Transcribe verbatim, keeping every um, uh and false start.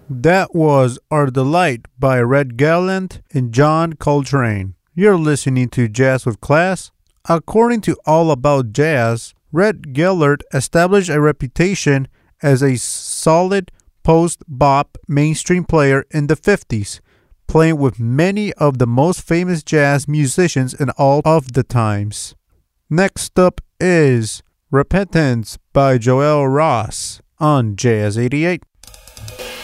That was Our Delight by Red Gallant and John Coltrane. You're listening to Jazz with Class. According to All About Jazz, Red Gellert established a reputation as a solid post-bop mainstream player in the fifties, playing with many of the most famous jazz musicians in all of the times. Next up is Repentance by Joel Ross on Jazz eighty-eight.